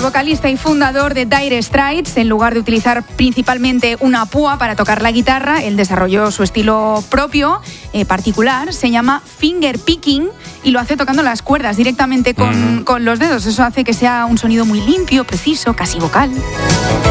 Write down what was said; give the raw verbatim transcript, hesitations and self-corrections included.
vocalista y fundador de Dire Straits, en lugar de utilizar principalmente una púa para tocar la guitarra, él desarrolló su estilo propio, eh, particular, se llama finger picking y lo hace tocando las cuerdas directamente con, mm. con los dedos. Eso hace que sea un sonido muy limpio, preciso, casi vocal.